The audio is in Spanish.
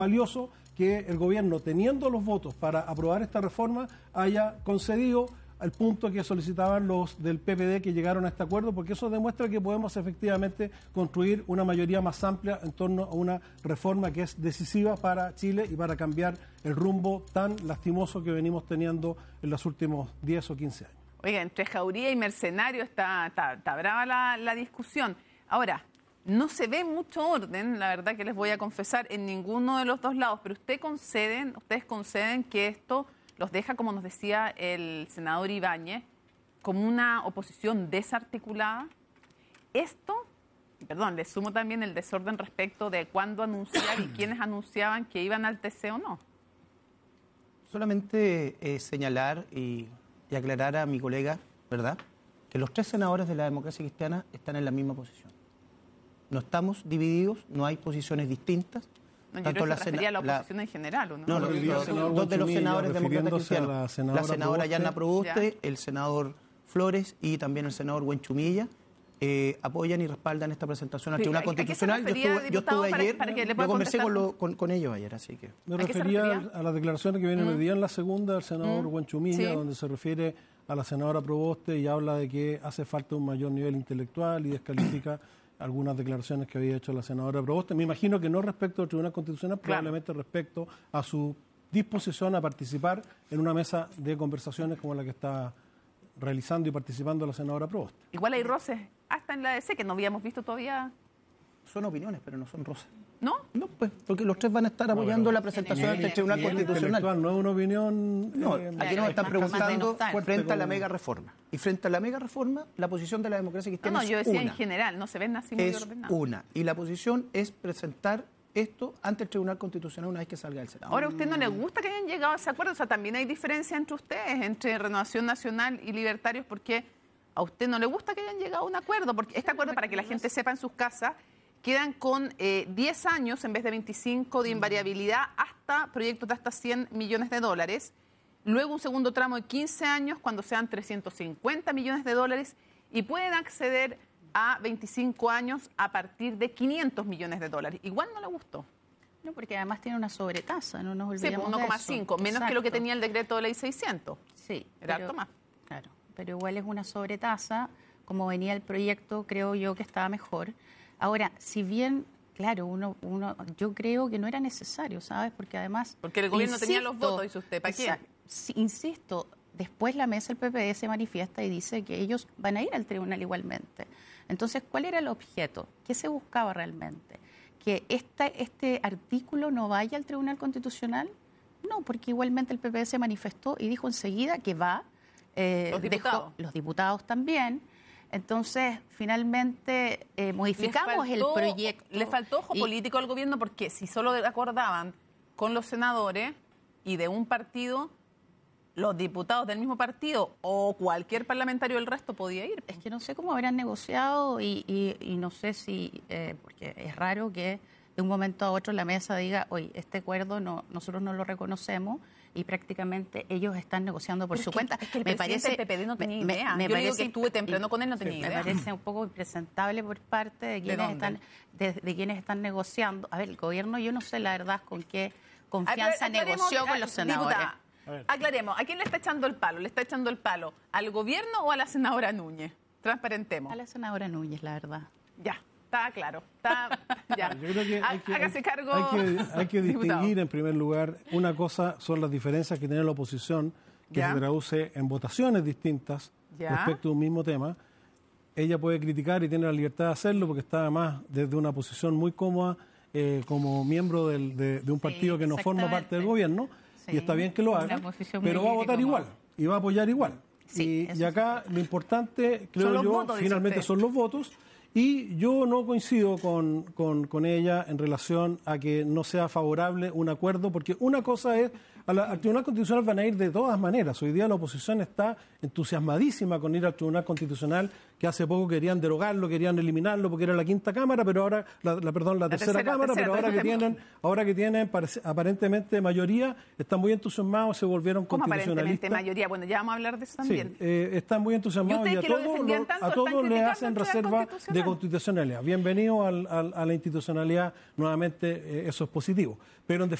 valioso que el gobierno, teniendo los votos para aprobar esta reforma, haya concedido al punto que solicitaban los del PPD que llegaron a este acuerdo, porque eso demuestra que podemos efectivamente construir una mayoría más amplia en torno a una reforma que es decisiva para Chile y para cambiar el rumbo tan lastimoso que venimos teniendo en los últimos 10 o 15 años. Oiga, entre Jauría y Mercenario está brava la discusión. Ahora, no se ve mucho orden, la verdad que les voy a confesar, en ninguno de los dos lados, pero ustedes conceden que esto los deja, como nos decía el senador Ibáñez, como una oposición desarticulada. Esto, perdón, le sumo también el desorden respecto de cuándo anunciar y quiénes anunciaban que iban al TC o no. Solamente señalar y aclarar a mi colega, ¿verdad?, que los 3 senadores de la democracia cristiana están en la misma posición. No estamos divididos, no hay posiciones distintas. No, yo creo que se refería a la oposición en general, ¿o no? No, dos de los senadores demócratas cristianos, la senadora Yana Proboste, el senador Flores y también el senador Huenchumilla, apoyan y respaldan esta presentación al Tribunal Constitucional. Yo estuve ayer, yo conversé con ellos ayer, así que... Me refería a las declaraciones que vienen hoy día en la segunda del senador Huenchumilla, donde se refiere a la senadora Proboste y habla de que hace falta un mayor nivel intelectual y descalifica algunas declaraciones que había hecho la senadora Proboste. Me imagino que no respecto al Tribunal Constitucional, probablemente respecto a su disposición a participar en una mesa de conversaciones como la que está realizando y participando la senadora Proboste. Igual hay roces, hasta en la ADC, que no habíamos visto todavía. Son opiniones, pero no son roces. ¿No? No, pues, porque los 3 van a estar apoyando la presentación ante el Tribunal Constitucional. No es una opinión... No, aquí nos están preguntando frente a la mega reforma. Y frente a la mega reforma, la posición de la democracia cristiana No, yo decía en general, no se ven así muy ordenados. Es una. Y la posición es presentar esto ante el Tribunal Constitucional una vez que salga del Senado. Ahora, ¿a usted no le gusta que hayan llegado a ese acuerdo? O sea, también hay diferencia entre ustedes, entre Renovación Nacional y Libertarios, porque a usted no le gusta que hayan llegado a un acuerdo, porque este acuerdo, para que la gente sepa en sus casas, quedan con 10 años en vez de 25 de invariabilidad hasta proyectos de hasta $100 millones. Luego un segundo tramo de 15 años cuando sean $350 millones y pueden acceder a 25 años a partir de $500 millones. Igual no le gustó. No, porque además tiene una sobretasa, no nos olvidemos de 1,5, menos que lo que tenía el decreto de ley 600. Sí. Era harto más. Claro, pero igual es una sobretasa. Como venía el proyecto, creo yo que estaba mejor. Ahora, si bien, claro, yo creo que no era necesario, ¿sabes? Porque además... Porque el gobierno tenía los votos, dice usted, ¿para qué? Insisto, después la mesa del PPD se manifiesta y dice que ellos van a ir al tribunal igualmente. Entonces, ¿cuál era el objeto? ¿Qué se buscaba realmente? ¿Que este artículo no vaya al Tribunal Constitucional? No, porque igualmente el PPD se manifestó y dijo enseguida que va. Los diputados también. Entonces, finalmente, modificamos el proyecto. Le faltó ojo político al gobierno porque si solo acordaban con los senadores y de un partido, los diputados del mismo partido o cualquier parlamentario del resto podía ir. Es que no sé cómo habrán negociado y no sé si, porque es raro que de un momento a otro la mesa diga, oye, este acuerdo nosotros no lo reconocemos. Y prácticamente ellos están negociando por su cuenta. Es que el presidente del PPD no tenía idea. Yo digo que estuve temprano con él, no tenía idea. Me parece un poco impresentable por parte de quienes están negociando. A ver, el gobierno, yo no sé la verdad con qué confianza negoció con los senadores. Aclaremos, ¿a quién le está echando el palo? ¿Le está echando el palo al gobierno o a la senadora Núñez? Transparentemos. A la senadora Núñez, la verdad. Ya. Está claro, ya. Yo creo que hágase cargo. Hay que distinguir en primer lugar, una cosa son las diferencias que tiene la oposición, que se traduce en votaciones distintas respecto a un mismo tema. Ella puede criticar y tiene la libertad de hacerlo porque está además desde una posición muy cómoda como miembro de un partido que no forma parte del gobierno, y está bien que lo haga, pero va a votar igual y va a apoyar igual. Y acá lo importante, creo yo, finalmente son los votos. Y yo no coincido con ella en relación a que no sea favorable un acuerdo, porque una cosa es, al Tribunal Constitucional van a ir de todas maneras. Hoy día la oposición está entusiasmadísima con ir al Tribunal Constitucional, que hace poco querían derogarlo, querían eliminarlo porque era la quinta cámara, pero ahora, la tercera cámara, pero ahora que tienen aparentemente mayoría, están muy entusiasmados, se volvieron constitucionalistas. Aparentemente mayoría, ya vamos a hablar de eso también. Sí, están muy entusiasmados y a todos le hacen reserva de de constitucionalidad. Bienvenido a la institucionalidad, nuevamente eso es positivo. Pero en